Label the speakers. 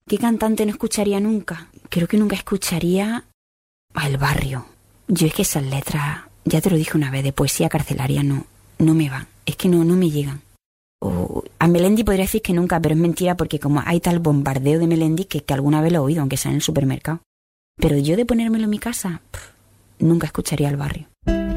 Speaker 1: ¿Qué cantante no escucharía nunca? Creo que nunca escucharía a El Barrio. Yo es que esas letras, ya te lo dije una vez, de poesía carcelaria no me van. Es que no me llegan. O a Melendi podría decir que nunca, pero es mentira porque como hay tal bombardeo de Melendi que alguna vez lo he oído, aunque sea en el supermercado. Pero yo de ponérmelo en mi casa, nunca escucharía El Barrio.